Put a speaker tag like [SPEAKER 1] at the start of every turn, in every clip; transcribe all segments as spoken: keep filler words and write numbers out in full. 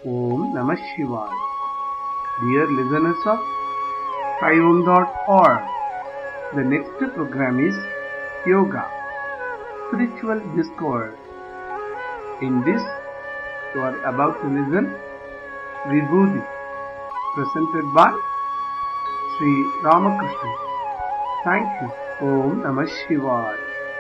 [SPEAKER 1] Om Namah Shivaya. Dear listeners of Saivam dot org, the next program is Yoga, Spiritual Discourse. In this, you are about to listen Vibhuti, presented by Sri Ramakrishna. Thank you. Om Namah Shivaya.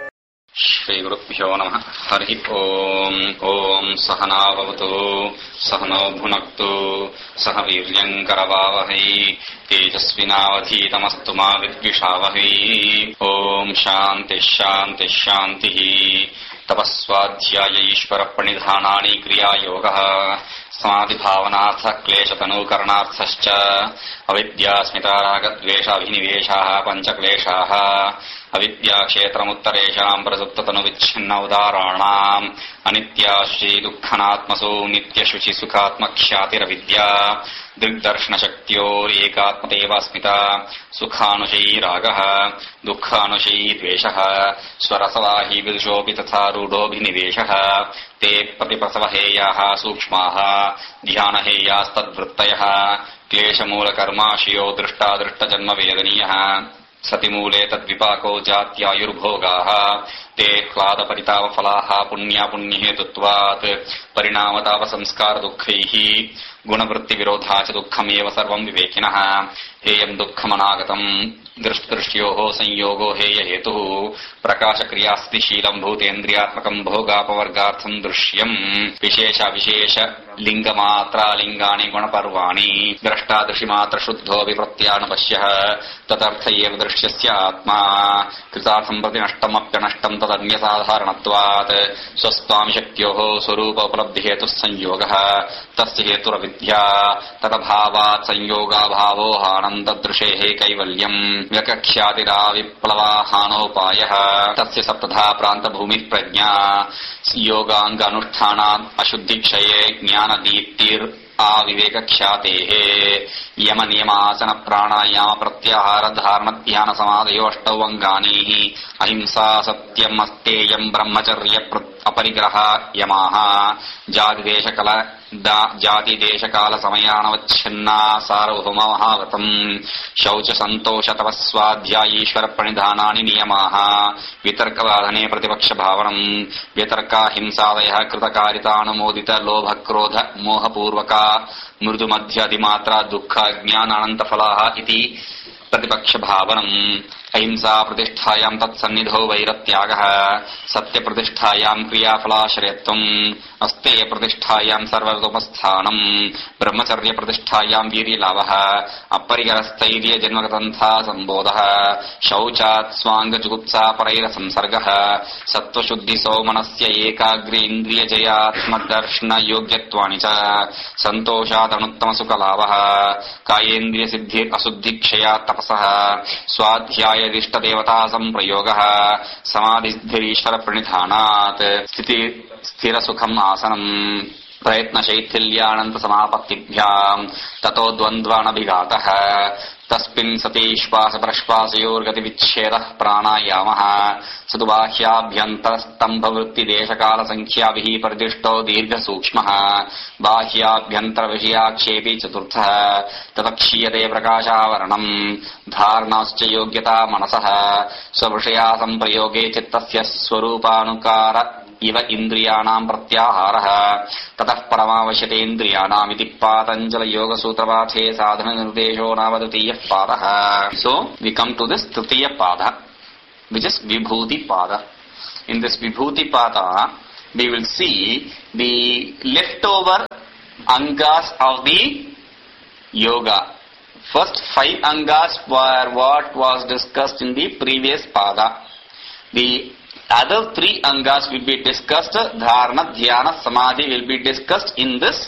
[SPEAKER 2] Shri Gurubhyo Namah. Hari Om. Om Sahana Bhavatu, Sahano Bhunaktu, Sahaviryam Karavavahi, Tejasvinavadhitamastu ma vidvishavahi. Om Shanti Shanti Shanti. Tapaswadhyaya Ishvara Pranidhanani Kriya Yoga Samadhi Bhavanartha Klesha Tanu Karnarthascha Avidya Smita Raga Dvesha Vinivesha Pancha Klesha Avidya Kshetramuttaresham Prasupta Tanu Vichhinna Udaranam Anitya Shri Dukkhanatmaso Nitya Shuchi Sukhatma Kshatira Vidya Dirdarshana Shaktyor Ekatmateva Smita Sukhanushai Ragaha Dukkhanushai Dveshaha Swarasavahi Vidushopi Tatha Rudobhiniveshaha Te Patiprasavaheyaha Sukshmaha Dhyanaheyastadvrittayaha Kleshamula Karmashiyo Drishta Drishta Janma Vedaniyaha Satimule Tadvipako Jatyayurbhogaha Te Hlada Paritava Falaha Punya Punnihetutvat Parinamatava Samskara Dukkhihi Gunavritti Virodhacha Dukkhameva Sarvam Vivekinaha Heyam Dukkhamanagatam Drishtyo Sanyogo Heya Hetu Prakasha Kriyasti Shilam Bhutendriyatmakam Bhogapavargartham Drishyam Vishesha Vishesha Lingamatra Lingani Gunaparvani Drashta Drishimatra Shuddho Vipratyana Pasyaha Tatarthayev Drishyasya Atma Kritartham Pratinashtam Apyanashtam Tadanyasādharanatvat Swastvami Shaktyoho Swarupa Uplabdhihetu Sanyogaha Tasya Hetura Vidya Tatabhavat Sanyoga Bhavo Hananda Drishehe Kaivalyam Vyakakhyatira Viplavahanopayah Tasya Saptadha Pranta Bhumi Prajna Yoganga Anusthana Ashuddhikshaye Jnana Deeptir Avivekakshyatehe Yama Niyamasana Pranayama Pratyahara Dharma Dhyana Samadhayo Ashtavangani Ahimsa Satyam Asteyam Brahmacharya Aparigraha Yamaha Jadi Deshakala Jati Deshakala Samayanavachinna Sarvabhuma Mahavatam Shaucha Santosha Tapaswadhya Ishvara Pranidhanani Niyamaha Vitarkavadhane Pratipaksha Bhavanam Vitarka Himsadaya Kritakarita Anumodita Lobha Krodha Moha Purvaka Murdu Madhya Dimatra Dukkha Jnana Ananta Falaha Iti Pratipaksha Bhavanam Ahimsa Pratisthayam Tat Sannidho Vairatyaga Satya Pratisthayam Kriya Phalashayatvam Asteya Pratisthayam Sarvadopasthanam Brahmacharya Pratisthayam Viri Lavaha Aparigarasthairya Janmagatantha Sambodaha Shauchat Swanga Jugupsa Paraira Samsargaha Sattva Shuddhi Somanasya Ekagri Indriya Jayatma Darshna Yogyatwanicha Santoshat Anuttama Sukalavaha Kayendriya Siddhi Asuddhi Kshaya Tapasaha Swadhyaya Dishta Devata Samprayogaha Samadhisthirishvara Pranidhanat Sthiti Sthira Sukham Asanam Prayatna Shaithilyananta Samapatibhyam Tato Dvandvana Bhigataha Taspin Sati Shvasa Prashvasayor Gati Vicheda Pranayamaha Sadubhahyabhyantara Stambha Vritti Deshakala Sankhya Vihi Pradishto Dirgha Sukshmaha Bhahyabhyantara Vishyakshepi Chaturtha Tatakshiyate Prakashavaranam Dharnascha Yogyata Manasaha Svabhishaya Samprayoge Chittasya Swarupanukara Iva Indriyanam Pratyaharaha Tatah Paramavashyate Indriyanam Iti Patanjala Yoga Sutravate Sadhana Nirdesho Navadutiya Padaha. So, we come to this Tritiya Pada, which is Vibhuti Pada. In this Vibhuti Pada, we will see the leftover angas of the yoga. First five angas were what was discussed in the previous Pada. The other three angas will be discussed. Dharana, Dhyana, Samadhi will be discussed in this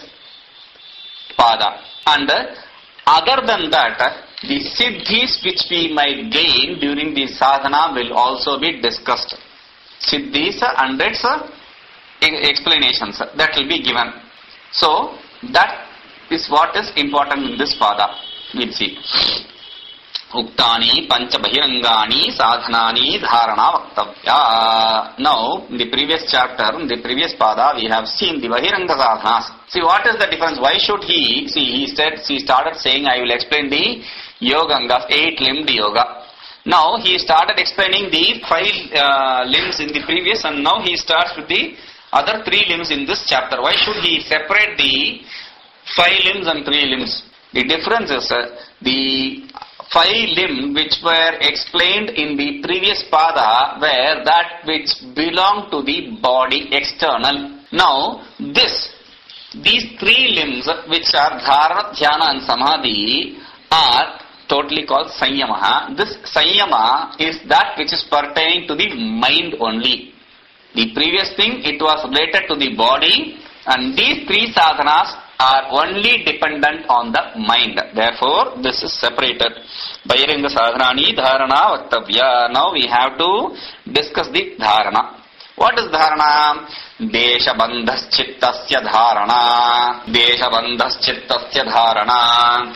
[SPEAKER 2] Pada. And other than that, the siddhis which we might gain during the sadhana will also be discussed. Siddhis and its explanations that will be given. So that is what is important in this Pada. We'll see. Uktani pancha bahirangani sadhanani dharana vaktavya. Now, in the previous chapter, in the previous pada, we have seen the bahiranga sadhanas. See, what is the difference? Why should he? See, he said, he started saying, I will explain the yogangas, eight-limbed yoga. Now, he started explaining the five uh, limbs in the previous, and now he starts with the other three limbs in this chapter. Why should he separate the five limbs and three limbs? The difference is uh, the five limbs which were explained in the previous pada were that which belong to the body external. Now, this, these three limbs which are dharana, dhyana and samadhi are totally called sanyama. This sanyama is that which is pertaining to the mind only. The previous thing, it was related to the body, and these three sadhanas are only dependent on the mind. Therefore, this is separated. Bahiranga sadhanani dharana vaktavya. Now we have to discuss the dharana. What is dharana? Desha bandhas chittasya dharana. Desha bandhas chittasya dharana.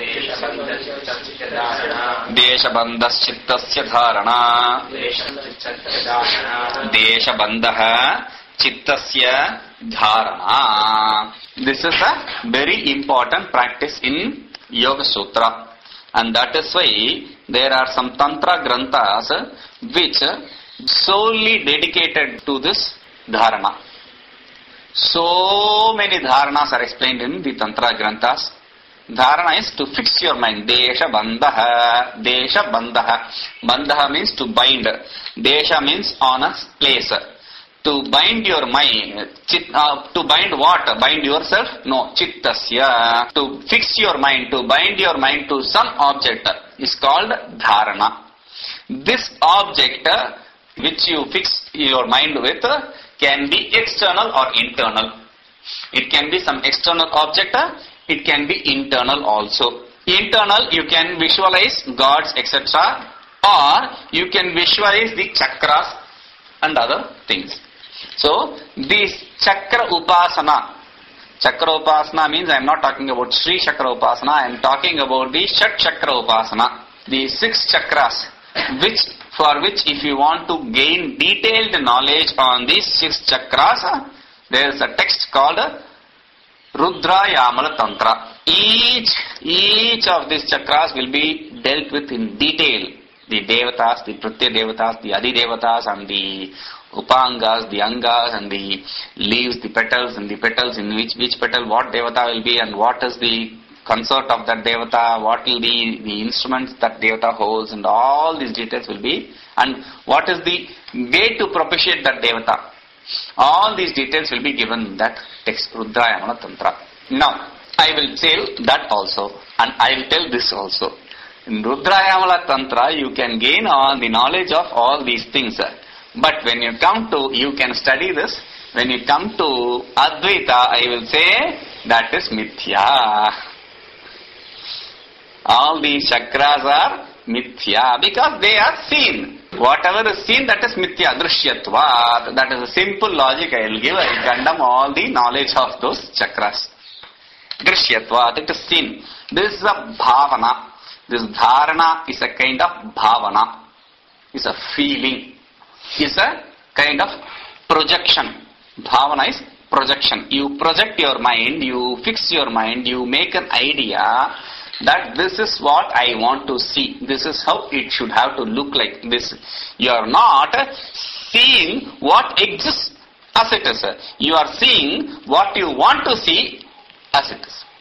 [SPEAKER 2] Desha bandhas chittasya dharana. Desha bandha chittasya dharana. This is a very important practice in Yoga Sutra, and that is why there are some Tantra Granthas which solely dedicated to this dharana. So many dharanas are explained in the Tantra Granthas. Dharana is to fix your mind. Desha bandha. Desha bandha. Bandha means to bind. Desha means on a place. To bind your mind, chit, uh, to bind what? Bind yourself? No, chittasya. To fix your mind, to bind your mind to some object is called dharana. This object which you fix your mind with can be external or internal. It can be some external object, it can be internal also. Internal, you can visualize gods, et cetera, or you can visualize the chakras and other things. So, this chakra upasana, chakra upasana means I am not talking about Sri Chakra upasana, I am talking about the Shat Chakra upasana, the six chakras, which for which if you want to gain detailed knowledge on these six chakras, there is a text called Rudra Yamala Tantra. Each, each of these chakras will be dealt with in detail. The Devatas, the Pritya Devatas, the Adi Devatas and the Upangas, the Angas and the leaves, the petals and the petals in which, which petal what Devata will be and what is the consort of that Devata, what will be the instruments that Devata holds, and all these details will be, and what is the way to propitiate that Devata. All these details will be given in that text, Rudrayamana Tantra. Now, I will tell that also, and I will tell this also. In Rudrayamala Tantra, you can gain all the knowledge of all these things. But when you come to, you can study this. When you come to Advaita, I will say that is Mithya. All these chakras are Mithya because they are seen. Whatever is seen, that is Mithya, Drishyatvat. That is a simple logic I will give. I will condemn all the knowledge of those chakras. Drishyatvat, it is seen. This is a bhavana. This dharana is a kind of bhavana. It's a feeling. It's a kind of projection. Bhavana is projection. You project your mind, you fix your mind, you make an idea that this is what I want to see. This is how it should have to look like. This, you are not seeing what exists as it is. You are seeing what you want to see as it is.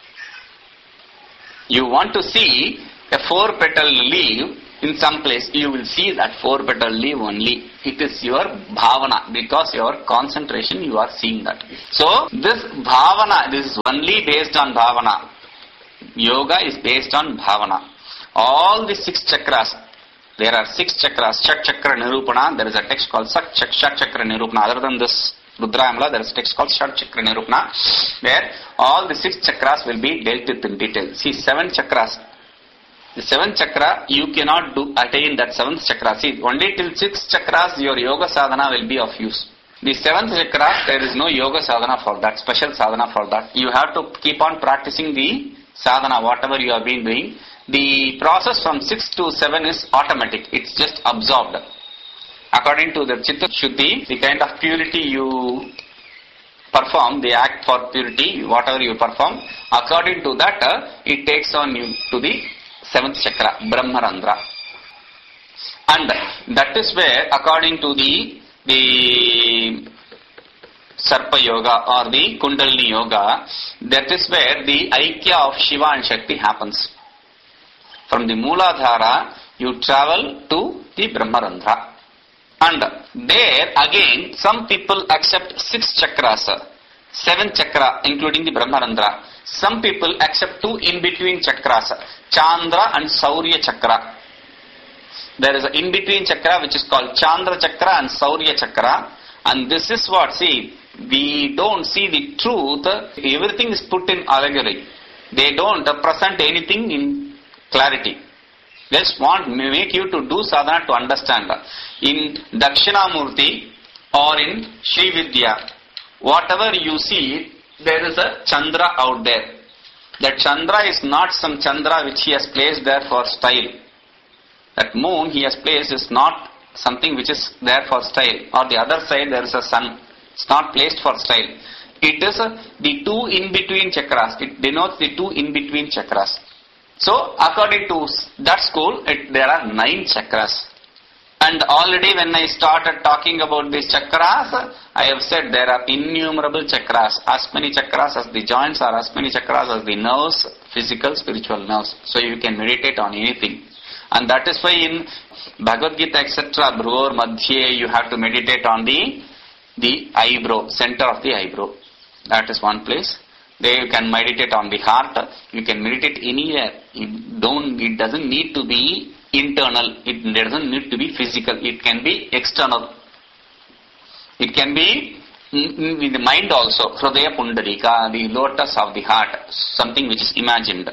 [SPEAKER 2] You want to see a four-petal leaf in some place, you will see that four-petal leaf only. It is your bhavana, because your concentration you are seeing that. So, this bhavana, this is only based on bhavana. Yoga is based on bhavana. All the six chakras, there are six chakras, Shat Chakra Nirupana, there is a text called Sat Chakra Nirupana. Other than this Rudrayamala, there is a text called Shat Chakra Nirupana, where all the six chakras will be dealt with in detail. See, seven chakras. The seventh chakra, you cannot do attain that seventh chakra. See, only till six chakras your yoga sadhana will be of use. The seventh chakra, there is no yoga sadhana for that, special sadhana for that. You have to keep on practicing the sadhana, whatever you have been doing, the process from six to seven is automatic. It's just absorbed. According to the Chitta Shuddhi, the kind of purity you perform, the act for purity, whatever you perform, according to that, uh, it takes on you to the seventh chakra, Brahmarandra. And that is where, according to the the Sarpa Yoga or the Kundalini Yoga, that is where the Aikya of Shiva and Shakti happens. From the Mooladhara, you travel to the Brahmarandra. And there again, some people accept six chakras, seven chakra including the Brahmarandra. Some people accept two in-between chakras, Chandra and Saurya chakra. There is an in-between chakra which is called Chandra chakra and Saurya chakra. And this is what, see, we don't see the truth. Everything is put in allegory. They don't present anything in clarity. They just want make you to do sadhana to understand. In Dakshinamurti or in Sri Vidya, whatever you see, there is a Chandra out there. That Chandra is not some Chandra which he has placed there for style. That moon he has placed is not something which is there for style. Or the other side there is a sun. It's not placed for style. It is uh, the two in-between chakras. It denotes the two in-between chakras. So, according to that school, it, there are nine chakras. And already when I started talking about these chakras, I have said there are innumerable chakras. As many chakras as the joints or as many chakras as the nerves, physical, spiritual nerves. So, you can meditate on anything. And that is why in Bhagavad Gita, et cetera, Bhrur Madhye, you have to meditate on the the eyebrow, center of the eyebrow. That is one place. There you can meditate on the heart. You can meditate anywhere. It don't. It doesn't need to be internal. It doesn't need to be physical. It can be external. It can be in, in the mind also. Hridaya Pundarika, the lotus of the heart, something which is imagined.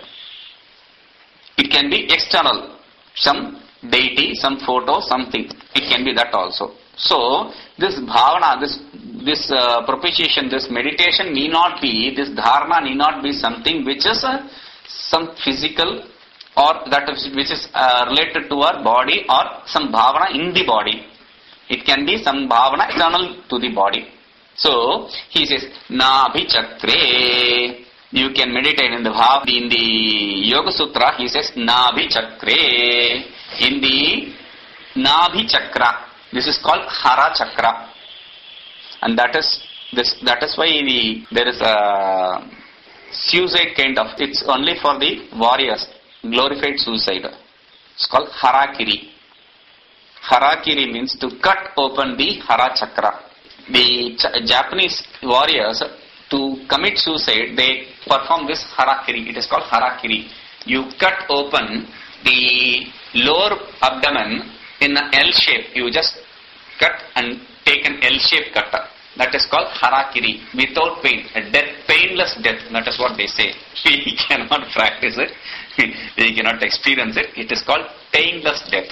[SPEAKER 2] It can be external. Some deity, some photo, something. It can be that also. So, this bhavana, this this uh, propitiation, this meditation need not be, this dharma need not be something which is uh, some physical or that is, which is uh, related to our body or some bhavana in the body. It can be some bhavana external to the body. So, he says, Nabhi Chakre. You can meditate in the bhav. In the Yoga Sutra, he says, Nabhi Chakre. In the Nabhi Chakra. This is called Hara Chakra. And that is this. That is why the, there is a suicide kind of, it's only for the warriors, glorified suicide. It's called Harakiri. Harakiri means to cut open the Hara Chakra. The Ch- Japanese warriors, to commit suicide, they perform this Harakiri. It is called Harakiri. You cut open the lower abdomen in an L shape. You just cut and take an L-shaped cut. That is called Harakiri, without pain, a death, painless death. That is what they say. We cannot practice it. We cannot experience it. It is called painless death.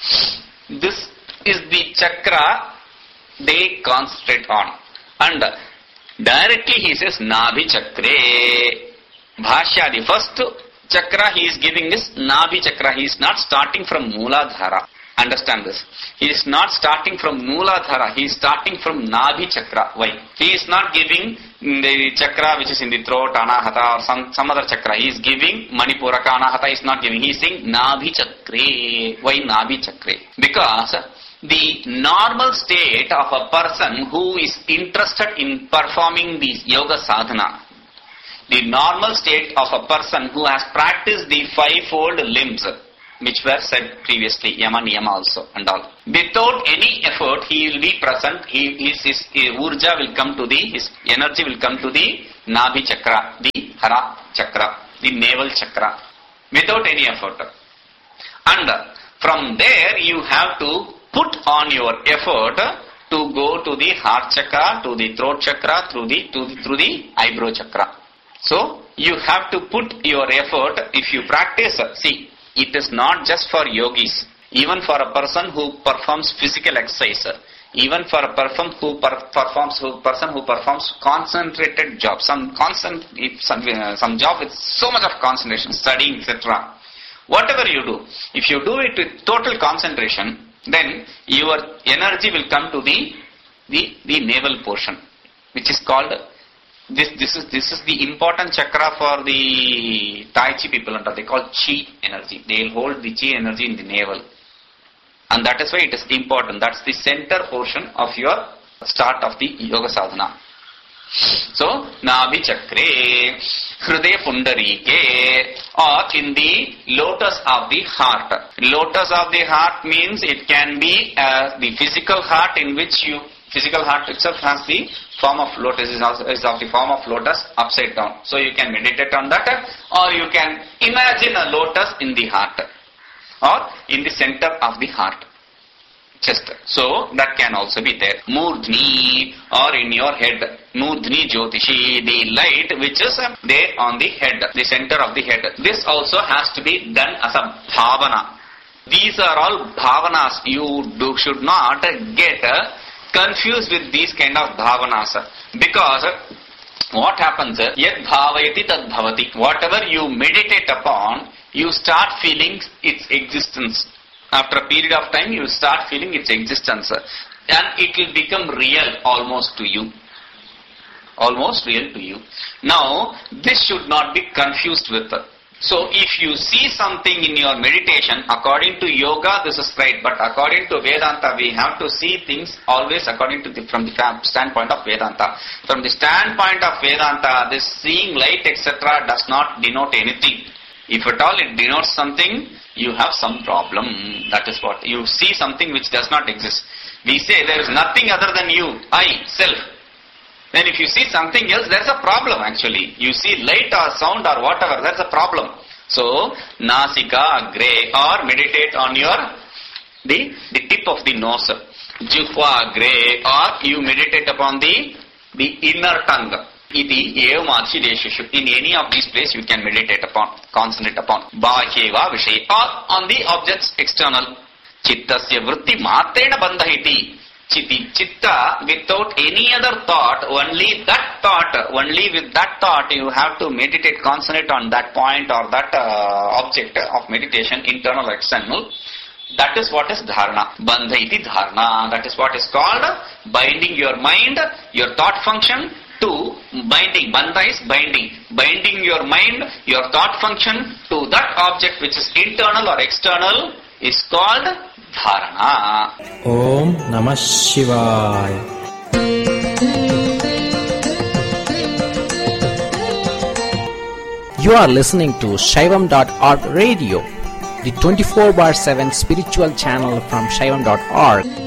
[SPEAKER 2] This is the chakra they concentrate on. And directly he says, Nabhi Chakre. Bhashya, the first chakra he is giving is Nabhi Chakra. He is not starting from Mooladhara. Understand this. He is not starting from Mooladhara. He is starting from Nabhi Chakra. Why? He is not giving the chakra which is in the throat, Anahata or some, some other chakra. He is giving Manipuraka, Anahata is not giving. He is saying Nabhi Chakre. Why Nabhi Chakre? Because the normal state of a person who is interested in performing the yoga sadhana, the normal state of a person who has practiced the fivefold limbs, which were said previously, Yama Niyama also and all. Without any effort, he will be present, he, his, his, his urja will come to the, his energy will come to the Nabhi Chakra, the Hara Chakra, the navel chakra, without any effort. And from there, you have to put on your effort to go to the heart chakra, to the throat chakra, through the, to the, through the eyebrow chakra. So, you have to put your effort, if you practice, see, it is not just for yogis. Even for a person who performs physical exercise, Even for a perform who per, performs, who person who performs concentrated job, some constant, some, uh, some job with so much of concentration, studying, et cetera. Whatever you do, if you do it with total concentration, then your energy will come to the the, the navel portion, which is called this. This is this is the important chakra for the Tai Chi people. They call Chi energy. They will hold the Chi energy in the navel. And that is why it is important. That's the center portion of your start of the yoga sadhana. So, Nabhi Chakre, Hriday Pundarike, or in the lotus of the heart. Lotus of the heart means it can be uh, the physical heart in which you, physical heart itself has the form of lotus, is, also, is of the form of lotus upside down. So you can meditate on that, or you can imagine a lotus in the heart, or in the center of the heart, chest. So that can also be there. Murdhni, or in your head. Murdhni Jyotishi, the light which is there on the head, the center of the head. This also has to be done as a bhavana. These are all bhavanas. You do, should not get confused with these kind of bhavanas. Because what happens, yad bhavayati tad bhavati. Whatever you meditate upon, you start feeling its existence. After a period of time, you start feeling its existence. And it will become real almost to you. Almost real to you. Now, this should not be confused with. So, if you see something in your meditation, according to yoga, this is right. But according to Vedanta, we have to see things always according to the, from the standpoint of Vedanta. From the standpoint of Vedanta, this seeing light, et cetera does not denote anything. If at all it denotes something, you have some problem. That is what. You see something which does not exist. We say there is nothing other than you, I, self. Then if you see something else, there is a problem actually. You see light or sound or whatever, there is a problem. So, Nasika, Agre, or meditate on your, the, the tip of the nose. Jihva, Agre, or you meditate upon the, the inner tongue. Iti evamadhi deshishu. In any of these places you can meditate upon, concentrate upon. Bahyeva vishay, or on the objects external. Chittasya vritti matrena bandhahiti. Chitti, chitta, without any other thought, only that thought, only with that thought you have to meditate, concentrate on that point or that uh, object of meditation, internal or external. That is what is dharana. Bandha iti dharana. That is what is called binding your mind, your thought function to binding. Bandha is binding. Binding your mind, your thought function to that object which is internal or external is called dharana.
[SPEAKER 3] Om Namah Shivaya. You are listening to Shaivam dot org radio, the twenty-four bar seven spiritual channel from Shaivam dot org.